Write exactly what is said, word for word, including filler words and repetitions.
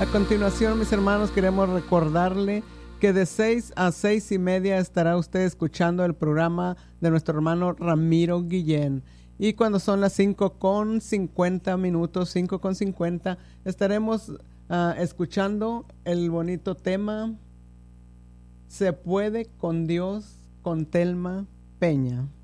A continuación, mis hermanos, queremos recordarle que de seis a seis y media estará usted escuchando el programa de nuestro hermano Ramiro Guillén. Y cuando son las cinco con cincuenta minutos, cinco con cincuenta, estaremos uh, escuchando el bonito tema Se puede con Dios, con Telma Peña.